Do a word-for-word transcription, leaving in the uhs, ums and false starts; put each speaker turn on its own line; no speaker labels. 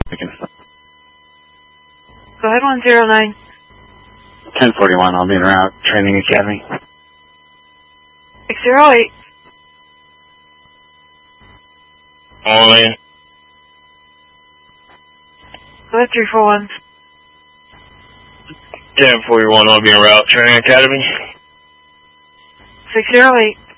Again.
Go ahead, one zero nine.
ten forty-one, I'll be en route. Training Academy.
six zero eight.
All in.
Go ahead, three four one.
ten forty-one, I'll be en route. Training Academy.
six zero eight.